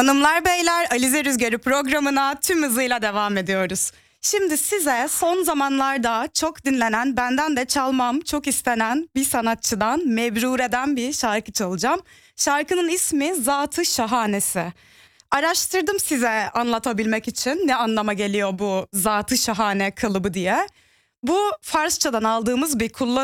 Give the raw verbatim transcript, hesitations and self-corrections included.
Hanımlar beyler, Alize Rüzgarı programına tüm hızıyla devam ediyoruz. Şimdi size son zamanlarda çok dinlenen, benden de çalmam çok istenen bir sanatçıdan, Mebrure'den bir şarkı çalacağım. Şarkının ismi Zat-ı Şahanesi. Araştırdım size anlatabilmek için ne anlama geliyor bu Zat-ı Şahane kalıbı diye. Bu Farsçadan aldığımız bir kullanım.